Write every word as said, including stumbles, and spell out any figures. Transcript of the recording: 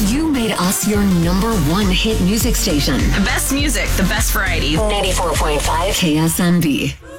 You made us your number one hit music station. The best music, the best variety. ninety-four point five K S M B.